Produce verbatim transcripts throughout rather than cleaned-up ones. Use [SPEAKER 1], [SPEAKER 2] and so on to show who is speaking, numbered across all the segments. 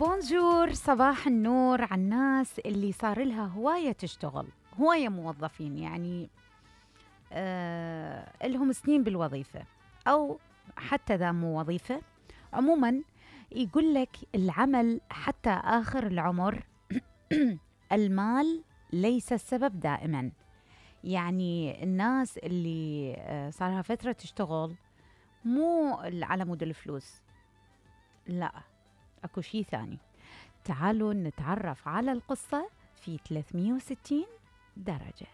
[SPEAKER 1] بونجور، صباح النور على الناس اللي صار لها هواية تشتغل، هواية موظفين يعني آه لهم سنين بالوظيفة أو حتى ذا مو وظيفة. عموما يقول لك العمل حتى آخر العمر المال ليس السبب دائما. يعني الناس اللي آه صار لها فترة تشتغل مو على مود الفلوس، لا، اكو شيء ثاني. تعالوا نتعرف على القصة في ثلاثمية وستين درجة.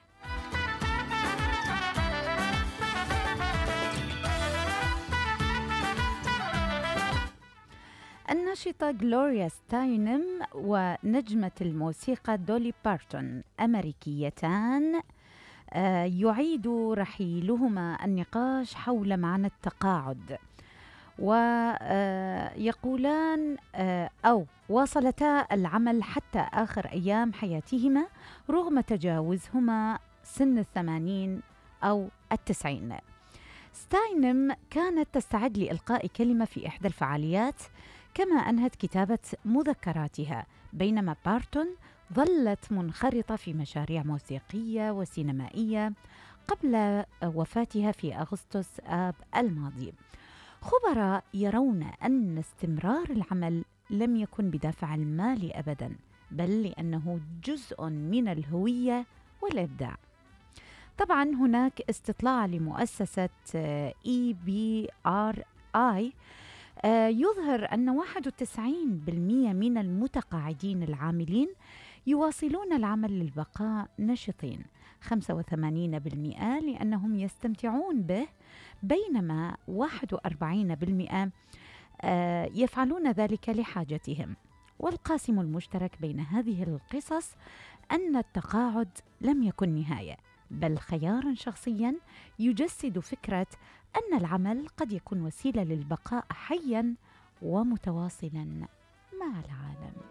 [SPEAKER 1] الناشطة غلوريا ستاينم ونجمة الموسيقى دولي بارتون أمريكيتان آه يعيد رحيلهما النقاش حول معنى التقاعد، ويقولان أو واصلتا العمل حتى آخر أيام حياتهما رغم تجاوزهما سن الثمانين أو التسعين. ستاينم كانت تستعد لإلقاء كلمة في إحدى الفعاليات كما أنهت كتابة مذكراتها، بينما بارتون ظلت منخرطة في مشاريع موسيقية وسينمائية قبل وفاتها في أغسطس آب الماضي. خبراء يرون أن استمرار العمل لم يكن بدافع المال أبداً، بل لأنه جزء من الهوية والإبداع. طبعاً هناك استطلاع لمؤسسة إي بي آر آي يظهر أن واحد وتسعين بالمئة من المتقاعدين العاملين يواصلون العمل للبقاء نشطين، خمسة وثمانين بالمئة لأنهم يستمتعون به، بينما واحد وأربعين بالمئة يفعلون ذلك لحاجتهم. والقاسم المشترك بين هذه القصص أن التقاعد لم يكن نهاية، بل خيار شخصيا يجسد فكرة أن العمل قد يكون وسيلة للبقاء حيا ومتواصلا مع العالم.